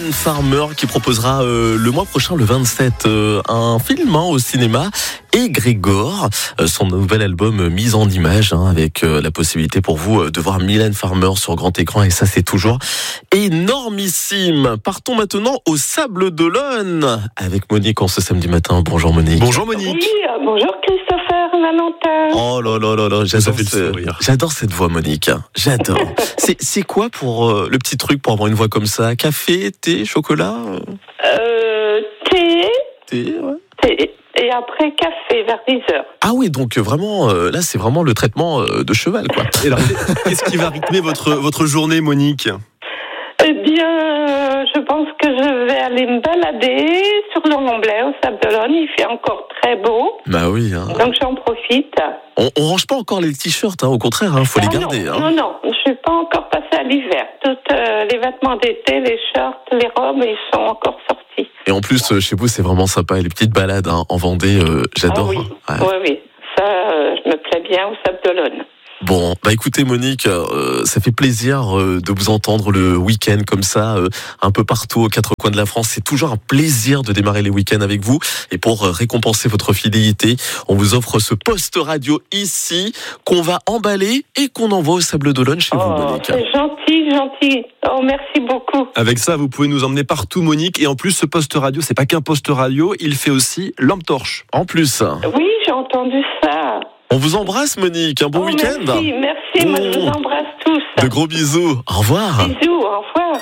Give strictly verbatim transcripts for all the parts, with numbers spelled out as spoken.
Mylène Farmer qui proposera euh, le mois prochain, le vingt-sept, euh, un film hein, au cinéma. Et Grégor, euh, son nouvel album euh, mise en image, hein, avec euh, la possibilité pour vous euh, de voir Mylène Farmer sur grand écran. Et ça, c'est toujours énormissime. Partons maintenant au Sable d'Olonne avec Monique en ce samedi matin. Bonjour Monique. Bonjour Monique. Oui, euh, bonjour Christopher, Valentin. Oh là là là là, j'adore, fait ce... le sourire. j'adore cette voix Monique. J'adore. c'est, c'est quoi pour euh, le petit truc pour avoir une voix comme ça? Café, thé, chocolat? Euh, thé, Thé, ouais. thé, et après café vers dix heures. Ah oui, donc vraiment, euh, là c'est vraiment le traitement euh, de cheval quoi. Et alors, qu'est-ce qui va rythmer votre, votre journée, Monique? Eh bien, euh, je pense que je vais aller me balader sur le Mont-Blanc au Sable d'Olonne. Il fait encore très beau, Bah oui. Hein. donc j'en profite. On, on range pas encore les t-shirts, hein, au contraire, hein, faut les Ah garder. non, Hein. non, non, je suis pas encore passée à l'hiver. Tous euh, les vêtements d'été, les shorts, les robes, ils sont encore sortis. Et en plus, euh, chez vous, c'est vraiment sympa. Et les petites balades hein, en Vendée, euh, j'adore. Ah oui, Ouais. oui, oui. Ça, euh, je me plais bien au Sable d'Olonne. Bon, bah écoutez Monique, euh, ça fait plaisir euh, de vous entendre le week-end comme ça, euh, un peu partout aux quatre coins de la France. C'est toujours un plaisir de démarrer les week-ends avec vous. Et pour euh, récompenser votre fidélité, on vous offre ce poste radio ici qu'on va emballer et qu'on envoie au Sable d'Olonne chez vous, Oh, Monique. c'est gentil, gentil. Oh, merci beaucoup. Avec ça, vous pouvez nous emmener partout, Monique. Et en plus, ce poste radio, c'est pas qu'un poste radio, il fait aussi lampe torche. En plus, Oui, j'ai entendu ça. on vous embrasse Monique, un bon oh, week-end. Merci, merci. Moi, je vous embrasse tous. De gros bisous, au revoir. Bisous, au revoir.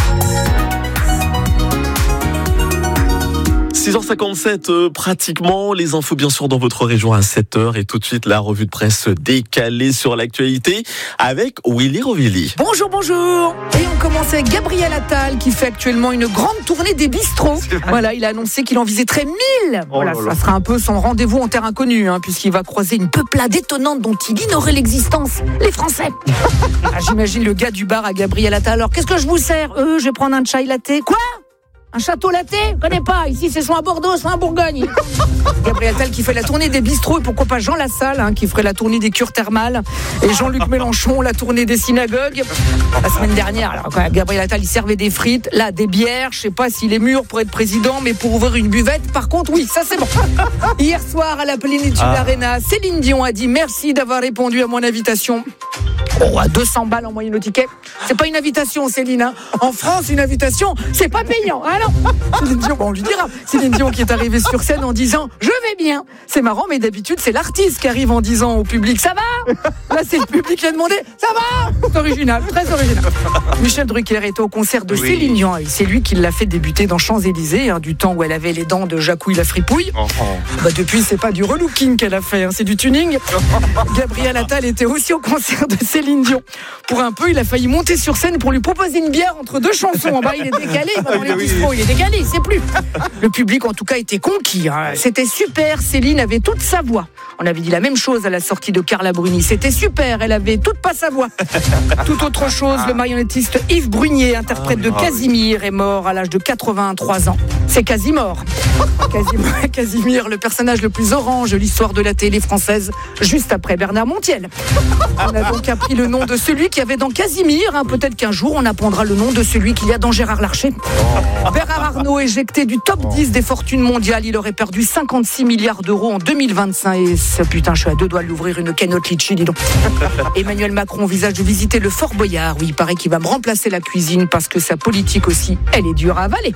six heures cinquante-sept, euh, pratiquement. Les infos, bien sûr, dans votre région à sept heures. Et tout de suite, la revue de presse décalée sur l'actualité avec Willy Rovilly. Bonjour, bonjour. Et on commence avec Gabriel Attal qui fait actuellement une grande tournée des bistrots. Voilà, il a annoncé qu'il en viserait mille. Voilà, Oh là là. ça sera un peu son rendez-vous en terre inconnue, hein, puisqu'il va croiser une peuplade étonnante dont il ignorait l'existence. Les Français. Ah, j'imagine le gars du bar à Gabriel Attal. Alors, qu'est-ce que je vous sers? Euh, je vais prendre un chai latte. Quoi? Un château latte? Je connais pas. Ici, c'est soit à Bordeaux, soit à Bourgogne. Gabriel Attal qui fait la tournée des bistrots et pourquoi pas Jean Lassalle hein, qui ferait la tournée des cures thermales et Jean-Luc Mélenchon la tournée des synagogues. La semaine dernière, alors, quand Gabriel Attal il servait des frites, là des bières. Je sais pas s'il est mûr pour être président, mais pour ouvrir une buvette, par contre, oui, ça c'est bon. Hier soir à la Plénitude Ah. Arena, Céline Dion a dit merci d'avoir répondu à mon invitation. Oh, à deux cents balles en moyenne au ticket. C'est pas une invitation, Céline. Hein. En France, une invitation, c'est pas payant. Ah non. Céline Dion, bon, on lui dira. Céline Dion qui est arrivée sur scène en disant je vais bien. C'est marrant, mais d'habitude, c'est l'artiste qui arrive en disant au public ça va. Là, c'est le public qui a demandé ça va. C'est original, très original. Michel Drucker est au concert de Oui. Céline Dion. C'est lui qui l'a fait débuter dans Champs-Élysées, hein, du temps où elle avait les dents de Jacouille la fripouille. Bah, depuis, c'est pas du relooking qu'elle a fait, hein, c'est du tuning. Gabriel Attal était aussi au concert de Céline Dion. Pour un peu, il a failli monter sur scène pour lui proposer une bière entre deux chansons. En bas, il est décalé, il va dans les Oui, oui. bistrots, il est décalé, il sait plus. Le public, en tout cas, était conquis. Hein. C'était super, Céline avait toute sa voix. On avait dit la même chose à la sortie de Carla Bruni. C'était super, elle avait toute pas sa voix. Tout autre chose, le marionnettiste Yves Brunier, interprète de Casimir, est mort à l'âge de quatre-vingt-trois ans. C'est Casimir. Casimir, Casimir, le personnage le plus orange de l'histoire de la télé française, juste après Bernard Montiel. On a donc appris le nom de celui qui avait dans Casimir. Hein. Peut-être qu'un jour, on apprendra le nom de celui qu'il y a dans Gérard Larcher. Bernard Arnault, éjecté du top dix des fortunes mondiales. Il aurait perdu cinquante-six milliards d'euros en deux mille vingt-cinq. Et ce putain, je suis à deux doigts de l'ouvrir une canotte litchi, dis donc. Emmanuel Macron envisage de visiter le Fort Boyard. Oui, il paraît qu'il va me remplacer la cuisine parce que sa politique aussi, elle est dure à avaler.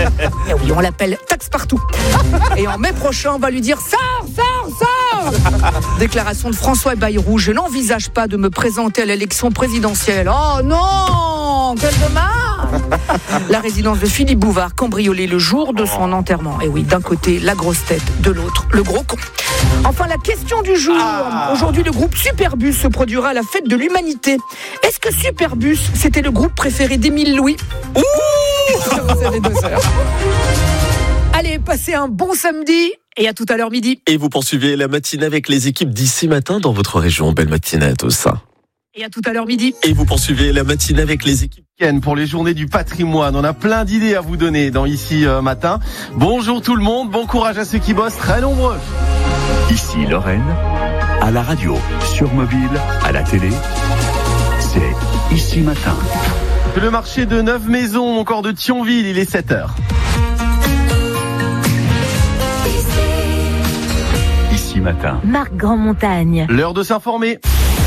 Et oui, on l'appelle taxe partout. Et en mai prochain, on va lui dire sors, sors, sors. Déclaration de François Bayrou. Je n'envisage pas de me présenter à l'élection présidentielle. Oh non, quel dommage. La résidence de Philippe Bouvard cambriolée le jour de son enterrement. Et oui, d'un côté, la grosse tête, de l'autre, le gros con. Enfin, la question du jour. Ah. Aujourd'hui, le groupe Superbus se produira à la fête de l'humanité. Est-ce que Superbus, c'était le groupe préféré d'Émile Louis? Ouh. Vous avez deux heures. Allez, passez un bon samedi et à tout à l'heure midi. Et vous poursuivez la matinée avec les équipes d'ici matin dans votre région. Belle matinée à tous. Et à tout à l'heure midi. Et vous poursuivez la matinée avec les équipes. Pour les journées du patrimoine, on a plein d'idées à vous donner dans Ici euh, Matin. Bonjour tout le monde, bon courage à ceux qui bossent, très nombreux. Ici Lorraine, à la radio, sur mobile, à la télé, c'est Ici Matin. le marché de Neuve-Maisons, encore de Thionville, il est sept heures. Ici matin. Marc Grandmontagne. L'heure de s'informer.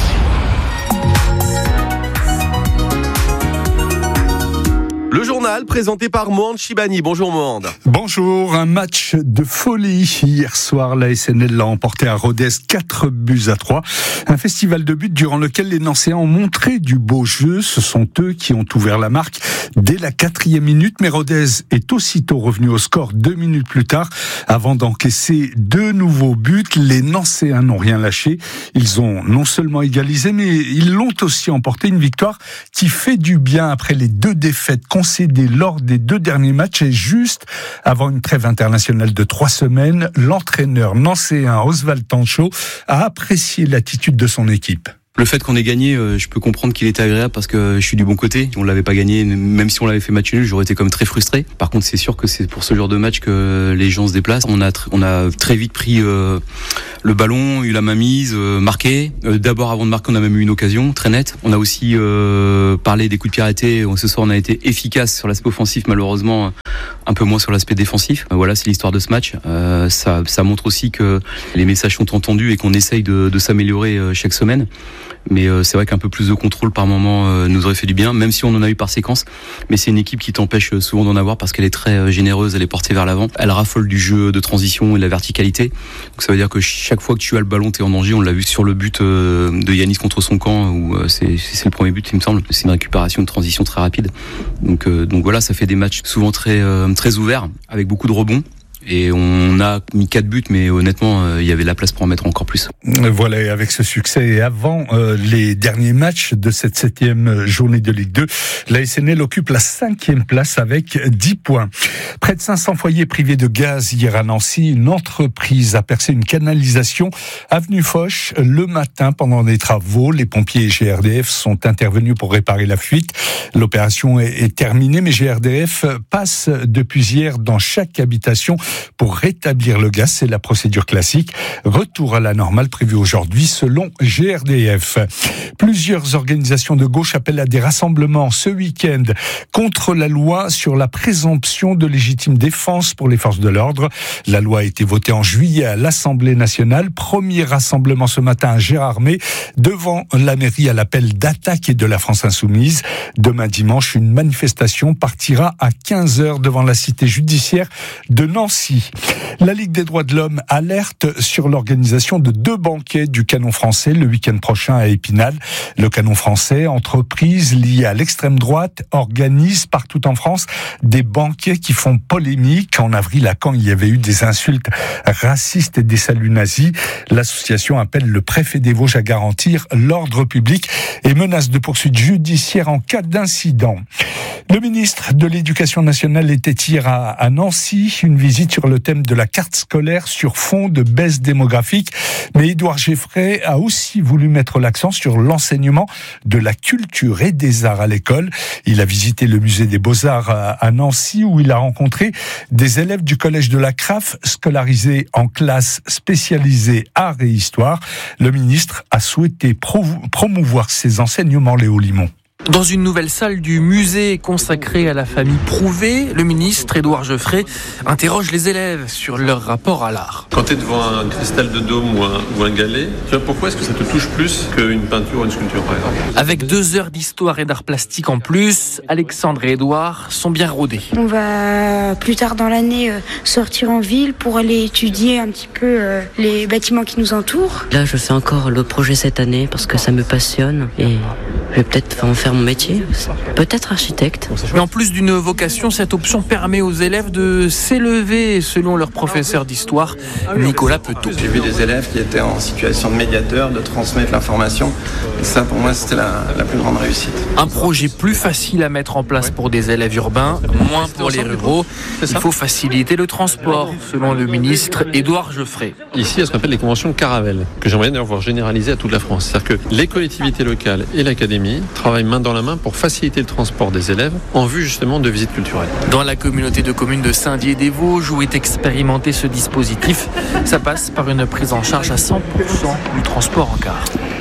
Le journal présenté par Mohand Chibani. Bonjour Mohand. Bonjour, un match de folie. Hier soir, la S N L l'a emporté à Rodez quatre buts à trois. Un festival de buts durant lequel les Nancéens ont montré du beau jeu. Ce sont eux qui ont ouvert la marque dès la quatrième minute. Mais Rodez est aussitôt revenu au score deux minutes plus tard avant d'encaisser deux nouveaux buts. Les Nancéens n'ont rien lâché. Ils ont non seulement égalisé, mais ils l'ont aussi emporté. Une victoire qui fait du bien après les deux défaites concédé lors des deux derniers matchs et juste avant une trêve internationale de trois semaines, l'entraîneur nancéen Oswald Tanchot a apprécié l'attitude de son équipe. Le fait qu'on ait gagné, je peux comprendre qu'il était agréable parce que je suis du bon côté. Si on l'avait pas gagné, même si on l'avait fait match nul, j'aurais été comme très frustré. Par contre, c'est sûr que c'est pour ce genre de match que les gens se déplacent. On a, tr- on a très vite pris euh, le ballon, eu la main mise, euh, marqué. Euh, d'abord, avant de marquer, on a même eu une occasion très nette. On a aussi euh, parlé des coups de pied arrêtés. Ce soir, on a été efficace sur l'aspect offensif, malheureusement, un peu moins sur l'aspect défensif. Euh, voilà, c'est l'histoire de ce match. Euh, ça, ça montre aussi que les messages sont entendus et qu'on essaye de, de s'améliorer euh, chaque semaine. Mais euh, c'est vrai qu'un peu plus de contrôle par moment euh, nous aurait fait du bien, même si on en a eu par séquence. Mais c'est une équipe qui t'empêche souvent d'en avoir parce qu'elle est très euh, généreuse, elle est portée vers l'avant. Elle raffole du jeu de transition et de la verticalité. Donc ça veut dire que chaque fois que tu as le ballon, t'es en danger. On l'a vu sur le but euh, de Yanis contre son camp, où euh, c'est, c'est le premier but, il me semble. C'est une récupération, une transition très rapide. Donc, euh, donc voilà, ça fait des matchs souvent très, euh, très ouverts, avec beaucoup de rebonds. Et on a mis quatre buts, mais honnêtement, euh, il y avait la place pour en mettre encore plus. Voilà, et avec ce succès, et avant euh, les derniers matchs de cette septième journée de Ligue deux, la S N L occupe la cinquième place avec dix points. Près de cinq cents foyers privés de gaz hier à Nancy. Une entreprise a percé une canalisation avenue Foch le matin pendant des travaux. Les pompiers et G R D F sont intervenus pour réparer la fuite. L'opération est, est terminée, mais G R D F passe depuis hier dans chaque habitation pour rétablir le gaz. C'est la procédure classique. Retour à la normale prévu aujourd'hui selon G R D F. Plusieurs organisations de gauche appellent à des rassemblements ce week-end contre la loi sur la présomption de légitime défense pour les forces de l'ordre. La loi a été votée en juillet à l'Assemblée nationale. Premier rassemblement ce matin à Gérardmer devant la mairie à l'appel d'Attaque et de la France Insoumise. Demain dimanche, une manifestation partira à quinze heures devant la cité judiciaire de Nancy. La Ligue des droits de l'homme alerte sur l'organisation de deux banquets du Canon français le week-end prochain à Épinal. Le Canon français, entreprise liée à l'extrême droite, organise partout en France des banquets qui font polémique. En avril, à Caen, il y avait eu des insultes racistes et des saluts nazis. L'association appelle le préfet des Vosges à garantir l'ordre public et menace de poursuites judiciaires en cas d'incident. Le ministre de l'Éducation nationale était hier à, à Nancy, une visite sur le thème de la carte scolaire sur fond de baisse démographique. Mais Édouard Geffray a aussi voulu mettre l'accent sur l'enseignement de la culture et des arts à l'école. Il a visité le musée des Beaux-Arts à, à Nancy où il a rencontré des élèves du collège de la C R A F scolarisés en classe spécialisée art et histoire. Le ministre a souhaité pro- promouvoir ces enseignements, Léo Limon. Dans une nouvelle salle du musée consacrée à la famille Prouvé, le ministre Édouard Geffray interroge les élèves sur leur rapport à l'art. Quand tu es devant un cristal de dôme ou un, ou un galet, tu vois, pourquoi est-ce que ça te touche plus qu'une peinture ou une sculpture, par exemple ? Avec deux heures d'histoire et d'art plastique en plus, Alexandre et Édouard sont bien rodés. On va plus tard dans l'année euh, sortir en ville pour aller étudier un petit peu euh, les bâtiments qui nous entourent. Là, je fais encore le projet cette année parce que ça me passionne et je vais peut-être en faire mon métier, peut-être architecte. Mais en plus d'une vocation, cette option permet aux élèves de s'élever selon leur professeur d'histoire, Nicolas Petot. J'ai vu des élèves qui étaient en situation de médiateur, de transmettre l'information. Et ça, pour moi, c'était la, la plus grande réussite. Un projet plus facile à mettre en place pour des élèves urbains, moins pour les ruraux. Il faut faciliter le transport, selon le ministre Édouard Geffray. Ici, il y a ce qu'on appelle les conventions Caravelle, que j'aimerais d'ailleurs voir généraliser à toute la France. C'est-à-dire que les collectivités locales et l'académie travaillent main dans la main pour faciliter le transport des élèves en vue justement de visites culturelles. Dans la communauté de communes de Saint-Dié-des-Vosges où est expérimenté ce dispositif, ça passe par une prise en charge à cent pour cent du transport en car.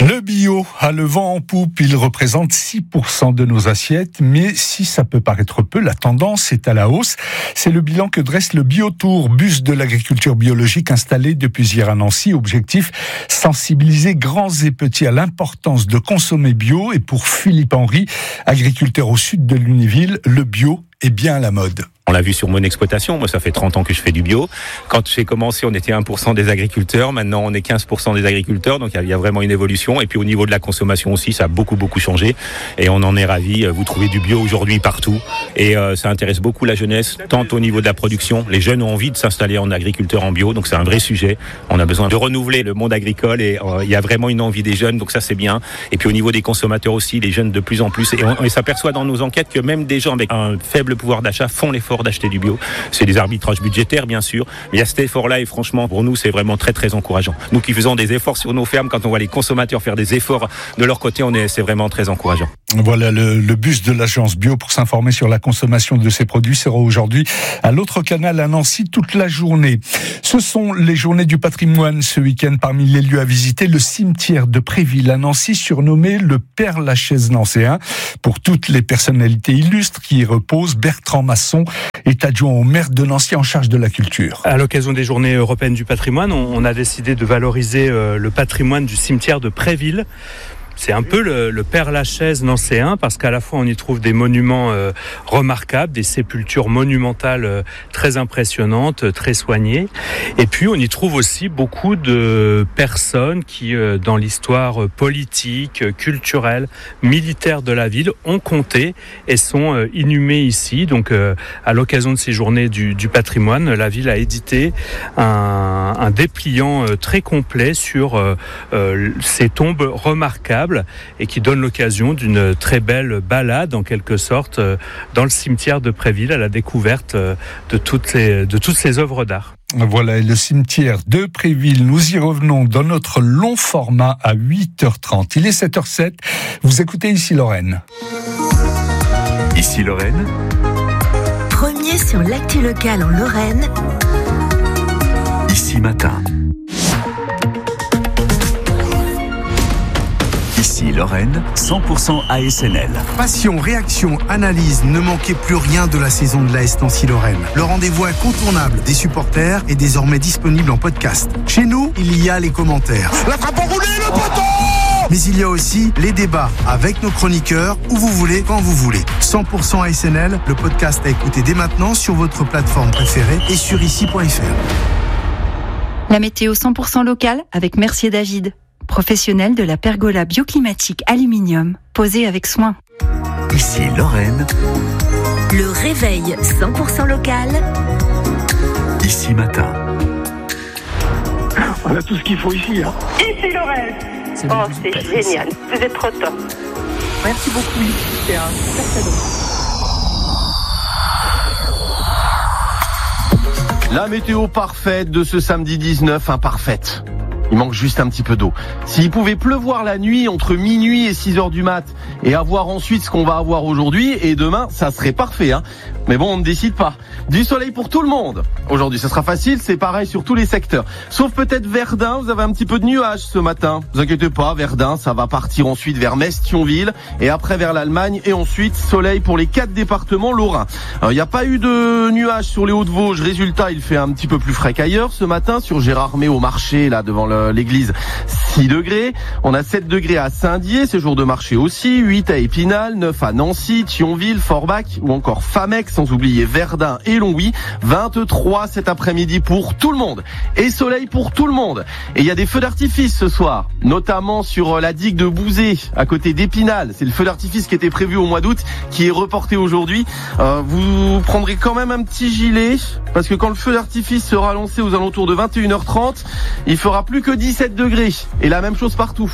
Le bio a le vent en poupe, il représente six pour cent de nos assiettes, mais si ça peut paraître peu, la tendance est à la hausse. C'est le bilan que dresse le Biotour, bus de l'agriculture biologique installé depuis hier à Nancy. Objectif, sensibiliser grands et petits à l'importance de consommer bio. Et pour Philippe Henry, agriculteur au sud de Lunéville, le bio est bien à la mode. On l'a vu sur mon exploitation, moi ça fait trente ans que je fais du bio. Quand j'ai commencé, on était un pour cent des agriculteurs, maintenant on est quinze pour cent des agriculteurs, donc il y a vraiment une évolution. Et puis au niveau de la consommation aussi, ça a beaucoup beaucoup changé et on en est ravis. Vous trouvez du bio aujourd'hui partout et euh, ça intéresse beaucoup la jeunesse, tant au niveau de la production. Les jeunes ont envie de s'installer en agriculteur en bio, donc c'est un vrai sujet. On a besoin de renouveler le monde agricole et euh, il y a vraiment une envie des jeunes, donc ça c'est bien. Et puis au niveau des consommateurs aussi, les jeunes de plus en plus. Et on, on s'aperçoit dans nos enquêtes que même des gens avec un faible pouvoir d'achat font l'effort d'acheter du bio. C'est des arbitrages budgétaires bien sûr, mais il y a cet effort-là et franchement pour nous c'est vraiment très très encourageant. Nous qui faisons des efforts sur nos fermes, quand on voit les consommateurs faire des efforts de leur côté, on est, c'est vraiment très encourageant. Voilà, le, le bus de l'agence bio pour s'informer sur la consommation de ces produits sera aujourd'hui à l'autre canal à Nancy toute la journée. Ce sont les journées du patrimoine ce week-end. Parmi les lieux à visiter, le cimetière de Préville à Nancy, surnommé le Père-Lachaise nancéen. Pour toutes les personnalités illustres qui y reposent, Bertrand Masson est adjoint au maire de Nancy en charge de la culture. À l'occasion des journées européennes du patrimoine, on a décidé de valoriser le patrimoine du cimetière de Préville. C'est un peu le, le Père-Lachaise nancéen parce qu'à la fois on y trouve des monuments euh, remarquables, des sépultures monumentales euh, très impressionnantes, très soignées. Et puis on y trouve aussi beaucoup de personnes qui, euh, dans l'histoire politique, culturelle, militaire de la ville, ont compté et sont euh, inhumées ici. Donc euh, à l'occasion de ces journées du, du patrimoine, la ville a édité un, un dépliant euh, très complet sur euh, euh, ces tombes remarquables et qui donne l'occasion d'une très belle balade en quelque sorte dans le cimetière de Préville à la découverte de toutes ces, de toutes ces œuvres d'art. Voilà, et le cimetière de Préville, nous y revenons dans notre long format à huit heures trente. Il est sept heures zéro sept, vous écoutez Ici Lorraine. Ici Lorraine. Premier sur l'actu locale en Lorraine. Ici Matin. Ici Lorraine, cent pour cent A S N L. Passion, réaction, analyse, ne manquez plus rien de la saison de l'A S Nancy-Lorraine. Le rendez-vous incontournable des supporters est désormais disponible en podcast. Chez nous, il y a les commentaires. La frappe enroulée, le poteau! Mais il y a aussi les débats avec nos chroniqueurs, où vous voulez, quand vous voulez. cent pour cent A S N L, le podcast à écouter dès maintenant sur votre plateforme préférée et sur ici point f r. La météo cent pour cent locale avec Mercier David. Professionnel de la pergola bioclimatique aluminium, posée avec soin. Ici Lorraine. Le réveil cent pour cent local. Ici Matin. On a tout ce qu'il faut ici. Hein. Ici Lorraine. C'est oh, c'est génial. Vous êtes trop top. Merci beaucoup. C'est un super cadeau. La météo parfaite de ce samedi dix-neuf, imparfaite. Il manque juste un petit peu d'eau. S'il pouvait pleuvoir la nuit entre minuit et six heures du mat et avoir ensuite ce qu'on va avoir aujourd'hui et demain, ça serait parfait, hein. Mais bon, on ne décide pas. Du soleil pour tout le monde. Aujourd'hui, ce sera facile, c'est pareil sur tous les secteurs. Sauf peut-être Verdun, vous avez un petit peu de nuages ce matin. Vous inquiétez pas, Verdun, ça va partir ensuite vers Metz, Thionville et après vers l'Allemagne et ensuite soleil pour les quatre départements lorrains. Il n'y a pas eu de nuages sur les Hauts-de-Vosges. Résultat, il fait un petit peu plus frais qu'ailleurs ce matin sur Gérardmer au marché, là devant le, l'église. six degrés. On a sept degrés à Saint-Dié, c'est jour de marché aussi. huit à Épinal, neuf à Nancy, Thionville, Forbach ou encore Famec, sans oublier Verdun et Longwy. vingt-trois cet après-midi pour tout le monde. Et soleil pour tout le monde. Et il y a des feux d'artifice ce soir, notamment sur la digue de Bouzé, à côté d'Épinal. C'est le feu d'artifice qui était prévu au mois d'août, qui est reporté aujourd'hui. Euh, vous prendrez quand même un petit gilet, parce que quand le feu d'artifice sera lancé aux alentours de vingt et une heures trente, il fera plus que dix-sept degrés. Et la même chose partout.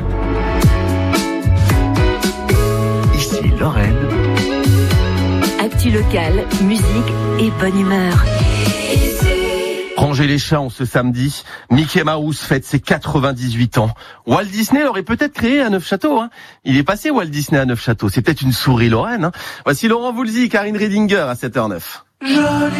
Ici Lorraine. Actu locale, musique et bonne humeur. Rangez les chats en ce samedi. Mickey Mouse fête ses quatre-vingt-dix-huit ans. Walt Disney l'aurait peut-être créé à Neufchâteau. Hein. Il est passé Walt Disney à Neufchâteau. C'est peut-être une souris lorraine. Hein. Voici Laurent Voulzy, Karine Redinger à sept heures zéro neuf.